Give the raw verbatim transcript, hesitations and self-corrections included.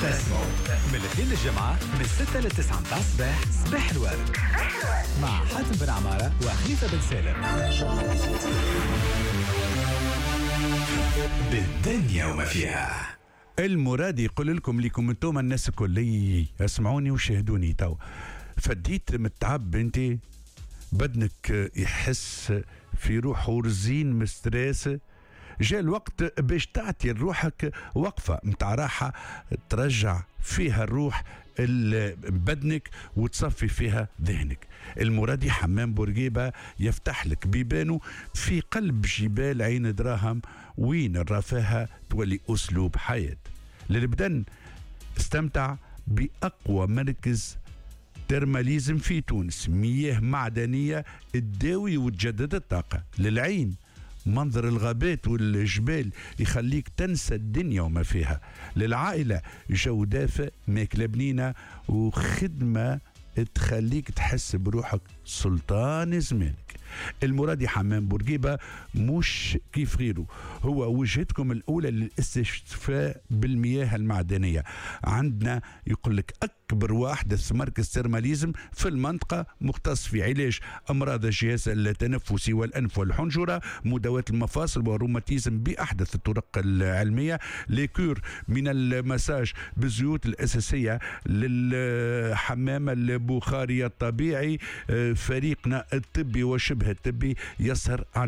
باسمو من الاثنين للجمعة من الستة للتسعة متاع الصباح. صباح الورد مع حاتم بن عمارة وخليفة بن سالم. بالدنيا وما فيها. المراد يقول لكم ليكم انتم الناس الكل اسمعوني وشاهدوني تو. فديت متعب انت بدنك يحس في روحه رزين مستريس، جاء الوقت باش تعطي لروحك وقفة متاع راحة ترجع فيها الروح بدنك وتصفي فيها ذهنك. المرادي حمام بورقيبة يفتح لك بيبانه في قلب جبال عين دراهم، وين الرفاهة تولي أسلوب حياة. للبدن استمتع بأقوى مركز ترماليزم في تونس، مياه معدنية تداوي وتجدد الطاقة. للعين منظر الغابات والجبال يخليك تنسى الدنيا وما فيها. للعائلة جو دافئ، ماكلة بنينة وخدمة تخليك تحس بروحك سلطان زمانك. المرادي حمام بورقيبة مش كيف غيره، هو وجهتكم الأولى للاستشفاء بالمياه المعدنية. عندنا يقول لك أكبر وأحدث مركز ترماليزم في المنطقة، مختص في علاج أمراض الجهاز التنفسي والأنف والحنجرة، مداواة المفاصل والروماتيزم بأحدث الطرق العلمية، ليكور من المساج بالزيوت الأساسية، للحمام البخاري الطبيعي. فريقنا الطبي وشبه الطبي يسهر على